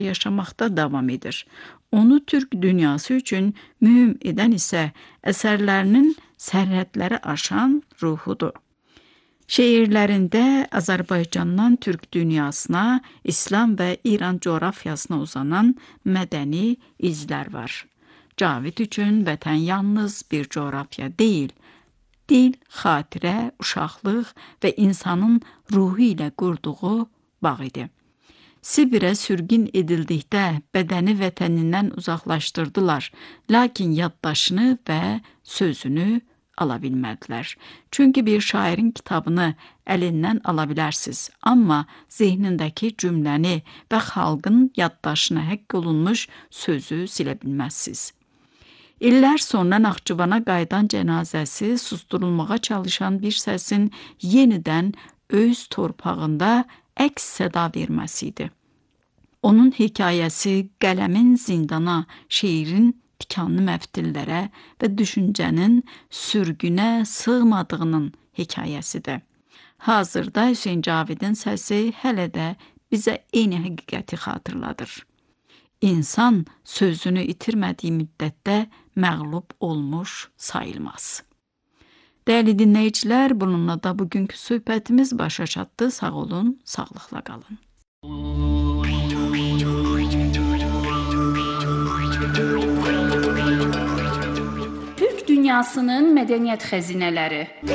yaşamaqda davam edir. Onu Türk dünyası üçün mühüm edən isə əsərlərinin sərhədləri aşan ruhudur. Şeirlərində Azərbaycandan Türk dünyasına, İslam və İran coğrafiyasına uzanan mədəni izlər var. Cavid üçün vətən yalnız bir coğrafiya deyil, dil, xatirə, uşaqlıq və insanın ruhu ilə qurduğu bağ idi. Sibirə sürgün edildikdə bədəni vətənindən uzaqlaşdırdılar, lakin yaddaşını və sözünü ala bilmədilər. Çünki bir şairin kitabını əlindən ala bilərsiniz, amma zehnindəki cümləni və xalqın yaddaşına həkk olunmuş sözü silə bilməzsiniz. İllər sonra Naxçıvana qayıdan cənazəsi susturulmağa çalışan bir səsin yenidən öz torpağında əks səda verməsi idi. Onun hekayəsi qələmin zindana, şeirin tikanlı məftillərə və düşüncənin sürgünə sığmadığının hekayəsidir. Hazırda Hüseyn Cavidin səsi hələ də bizə eyni həqiqəti xatırladır. İnsan sözünü itirmədiyi müddətdə məğlub olmuş sayılmaz. Dəyərli dinləyicilər, bununla da bugünkü söhbətimiz başa çatdı. Sağ olun, sağlıqla qalın. Türk dünyasının mədəniyyət xəzinələri.